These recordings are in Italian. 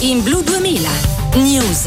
in Blu 2000 News.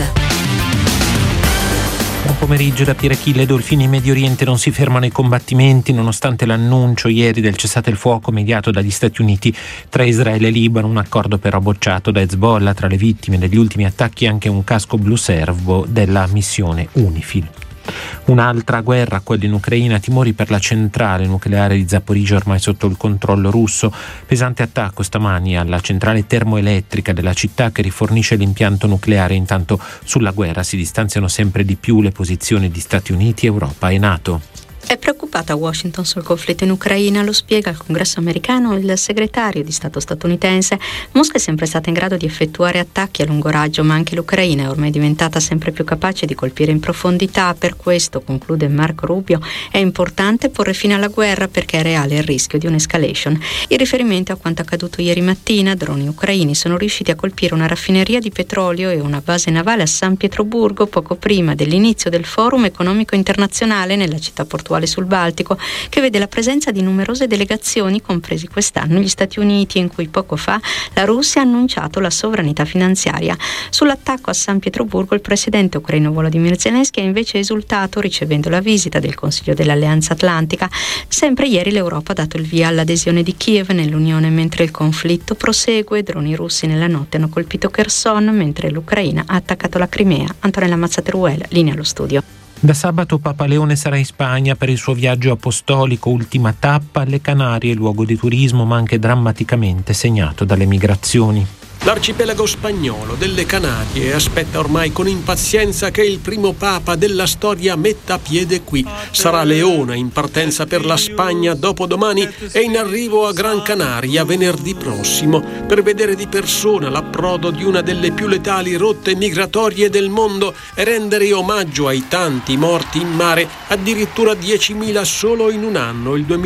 Buon pomeriggio da Pier Achille Dolfini. In Medio Oriente non si fermano i combattimenti nonostante l'annuncio ieri del cessate il fuoco mediato dagli Stati Uniti tra Israele e Libano, un accordo però bocciato da Hezbollah. Tra le vittime degli ultimi attacchi anche un casco blu serbo della missione UNIFIL. Un'altra guerra, quella in Ucraina, timori per la centrale nucleare di Zaporizhzhia ormai sotto il controllo russo. Pesante attacco stamani alla centrale termoelettrica della città che rifornisce l'impianto nucleare. Intanto sulla guerra si distanziano sempre di più le posizioni di Stati Uniti, Europa e NATO. È preoccupata Washington sul conflitto in Ucraina, lo spiega al Congresso americano il segretario di Stato statunitense. Mosca è sempre stata in grado di effettuare attacchi a lungo raggio, ma anche l'Ucraina è ormai diventata sempre più capace di colpire in profondità. Per questo, conclude Marco Rubio, è importante porre fine alla guerra perché è reale il rischio di un'escalation. In riferimento a quanto accaduto ieri mattina, droni ucraini sono riusciti a colpire una raffineria di petrolio e una base navale a San Pietroburgo poco prima dell'inizio del Forum economico internazionale nella città portuale sul Baltico, che vede la presenza di numerose delegazioni, compresi quest'anno gli Stati Uniti, in cui poco fa la Russia ha annunciato la sovranità finanziaria. Sull'attacco a San Pietroburgo il presidente ucraino Volodymyr Zelensky ha invece esultato ricevendo la visita del Consiglio dell'Alleanza Atlantica. Sempre ieri l'Europa ha dato il via all'adesione di Kiev nell'Unione mentre il conflitto prosegue. Droni russi nella notte hanno colpito Kherson mentre l'Ucraina ha attaccato la Crimea. Antonella Mazzateruel, linea allo studio. Da sabato Papa Leone sarà in Spagna per il suo viaggio apostolico, ultima tappa alle Canarie, luogo di turismo ma anche drammaticamente segnato dalle migrazioni. L'arcipelago spagnolo delle Canarie aspetta ormai con impazienza che il primo papa della storia metta piede qui. Sarà Leone in partenza per la Spagna dopodomani e in arrivo a Gran Canaria venerdì prossimo per vedere di persona l'approdo di una delle più letali rotte migratorie del mondo e rendere omaggio ai tanti morti in mare, addirittura 10.000 solo in un anno, il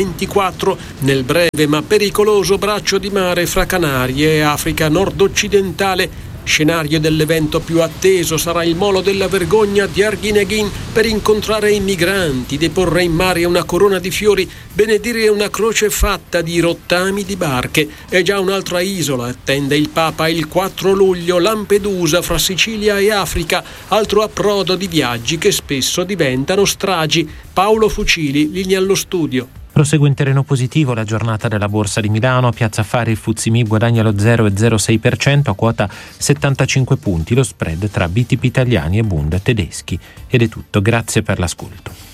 2024, nel breve ma pericoloso braccio di mare fra Canarie e Africa nord-occidentale. Scenario dell'evento più atteso sarà il molo della vergogna di Arguineguín per incontrare i migranti, deporre in mare una corona di fiori, benedire una croce fatta di rottami di barche. E già un'altra isola attende il Papa il 4 luglio, Lampedusa, fra Sicilia e Africa, altro approdo di viaggi che spesso diventano stragi. Paolo Fucili, linea allo studio. Prosegue in terreno positivo la giornata della Borsa di Milano. A Piazza Affari il FTSE MIB guadagna lo 0,06% a quota 75 punti, lo spread tra BTP italiani e Bund tedeschi. Ed è tutto, grazie per l'ascolto.